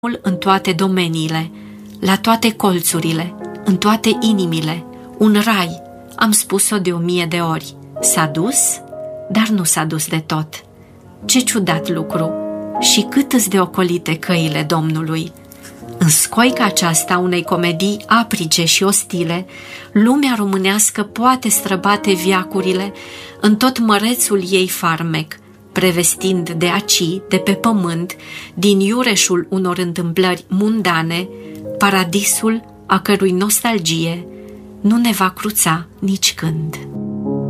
în toate domeniile, la toate colțurile, în toate inimile, un rai, am spus-o de 1000 de ori. S-a dus, dar nu s-a dus de tot. Ce ciudat lucru! Și cât îs de ocolite căile Domnului! În scoica aceasta unei comedii aprige și ostile, lumea românească poate străbate veacurile în tot mărețul ei farmec, prevestind de aci, de pe pământ, din iureșul unor întâmplări mundane, paradisul a cărui nostalgie nu ne va cruța nici când.